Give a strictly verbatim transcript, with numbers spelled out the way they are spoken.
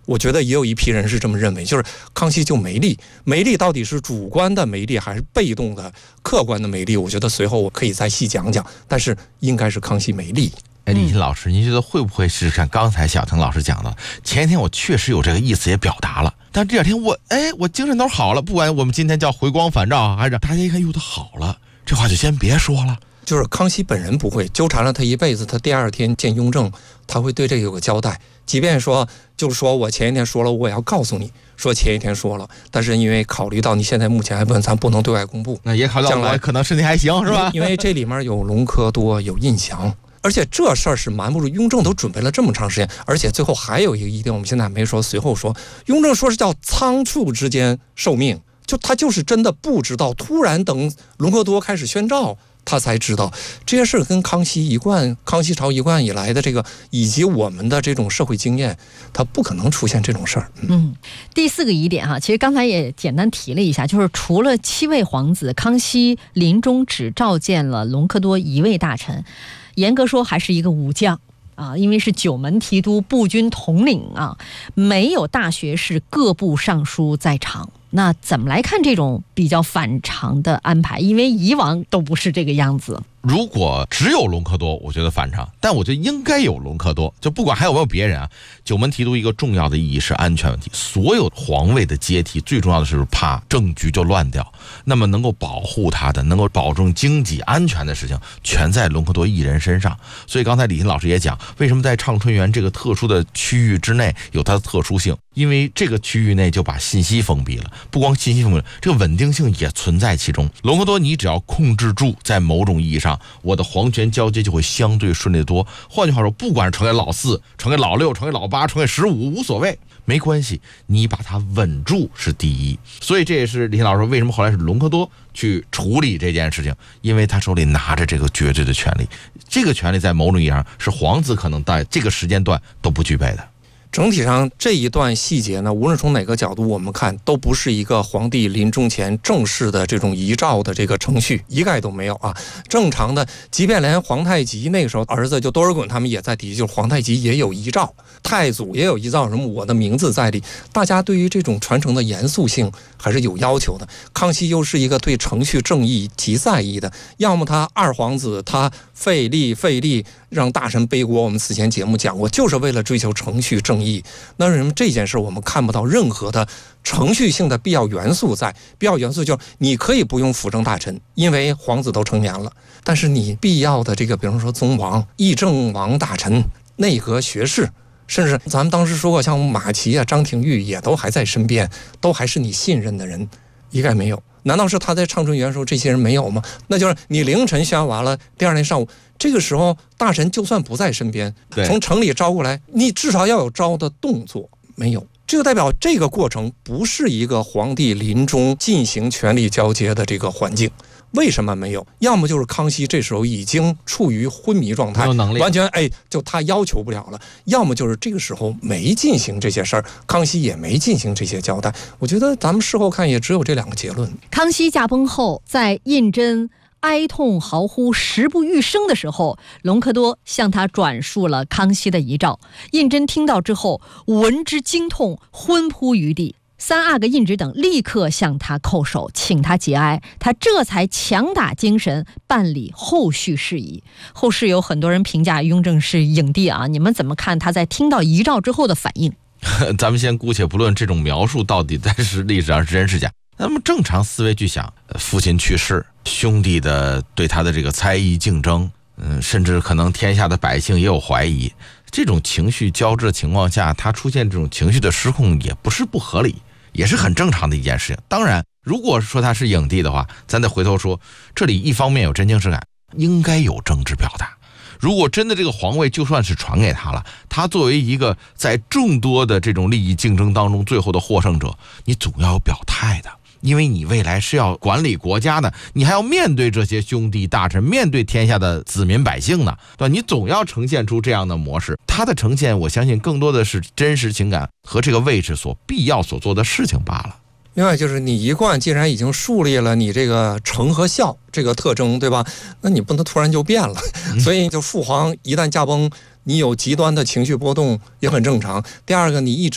我觉得也有一批人是这么认为，就是康熙就没力，没力到底是主观的没力还是被动的客观的没力？我觉得随后我可以再细讲讲，但是应该是康熙没力。 哎，李欣老师，您觉得会不会是像刚才小腾老师讲的，前一天我确实有这个意思也表达了，但这两天我哎我精神头好了，不管我们今天叫回光返照还是大家一看哟他好了，这话就先别说了。 就是康熙本人不会纠缠了他一辈子，他第二天见雍正，他会对这个有个交代。即便说就是说我前一天说了，我也要告诉你说前一天说了，但是因为考虑到你现在目前还问，咱不能对外公布， 那也考虑到我可能身体还行是吧？ 因为这里面有隆科多，有胤祥，而且这事儿是瞒不住，雍正都准备了这么长时间，而且最后还有一个疑点，我们现在还没说，随后说雍正说是叫仓促之间受命，就他就是真的不知道，突然等隆科多开始宣诏，他才知道这些事跟康熙一贯、康熙朝一贯以来的这个，以及我们的这种社会经验，他不可能出现这种事儿。 嗯, 嗯，第四个疑点哈，其实刚才也简单提了一下，就是除了七位皇子，康熙临终只召见了隆科多一位大臣，严格说还是一个武将啊，因为是九门提督、步军统领啊，没有大学士、各部尚书在场。那怎么来看这种比较反常的安排？因为以往都不是这个样子。 如果只有隆科多，我觉得反常，但我觉得应该有隆科多，就不管还有没有别人啊。九门提督一个重要的意义是安全问题，所有皇位的接替，最重要的是怕政局就乱掉，那么能够保护他的，能够保证经济安全的事情，全在隆科多一人身上。所以刚才李欣老师也讲，为什么在畅春园这个特殊的区域之内有它的特殊性，因为这个区域内就把信息封闭了，不光信息封闭了，这个稳定性也存在其中。隆科多你只要控制住，在某种意义上我的皇权交接就会相对顺利多。换句话说，不管是传给老四、传给老六、传给老八、传给十五，无所谓，没关系，你把它稳住是第一。所以这也是李欣老师说为什么后来是隆科多去处理这件事情，因为他手里拿着这个绝对的权利，这个权利在某种意义上是皇子可能在这个时间段都不具备的。 整体上这一段细节呢，无论从哪个角度我们看，都不是一个皇帝临终前正式的这种遗诏的这个程序，一概都没有啊。正常的，即便连皇太极那个时候儿子就多尔衮他们也在提，就是皇太极也有遗诏，太祖也有遗诏，什么我的名字在里，大家对于这种传承的严肃性还是有要求的。康熙又是一个对程序正义极在意的，要么他二皇子他费力费力让大臣背锅，我们此前节目讲过，就是为了追求程序正义。那为什么这件事我们看不到任何的程序性的必要元素在？必要元素就是你可以不用辅政大臣，因为皇子都成年了，但是你必要的这个，比方说宗王、议政王大臣、内阁学士，甚至咱们当时说过，像马齐啊、张廷玉也都还在身边，都还是你信任的人，一概没有。难道是他在畅春园时候这些人没有吗？那就是你凌晨宣完了，第二天上午，这个时候大臣就算不在身边，从城里招过来，你至少要有招的动作，没有。这个代表这个过程不是一个皇帝临终进行权力交接的这个环境。为什么没有？要么就是康熙这时候已经处于昏迷状态，完全哎，就他要求不了了；要么就是这个时候没进行这些事儿，康熙也没进行这些交代。我觉得咱们事后看也只有这两个结论。 康熙驾崩后，在胤禛哀痛嚎呼、时不欲生的时候，隆科多向他转述了康熙的遗诏。胤禛听到之后，闻之惊痛，昏扑于地。三阿哥胤祉等立刻向他叩首，请他节哀，他这才强打精神办理后续事宜。后世有很多人评价雍正是影帝啊，你们怎么看他在听到遗诏之后的反应？ 咱们先姑且不论这种描述到底在是历史上是真是假，那么正常思维去想，父亲去世，兄弟的对他的这个猜疑竞争，嗯，甚至可能天下的百姓也有怀疑，这种情绪交织的情况下，他出现这种情绪的失控也不是不合理，也是很正常的一件事情。当然如果说他是影帝的话，咱得回头说，这里一方面有真情实感，应该有政治表达。如果真的这个皇位就算是传给他了，他作为一个在众多的这种利益竞争当中最后的获胜者，你总要有表态的，因为你未来是要管理国家的，你还要面对这些兄弟大臣，面对天下的子民百姓呢，对吧？你总要呈现出这样的模式。他的呈现，我相信更多的是真实情感和这个位置所必要所做的事情罢了。 另外就是你一贯既然已经树立了你这个承和孝这个特征，对吧？那你不能突然就变了。所以就父皇一旦驾崩，你有极端的情绪波动也很正常。第二个，你一直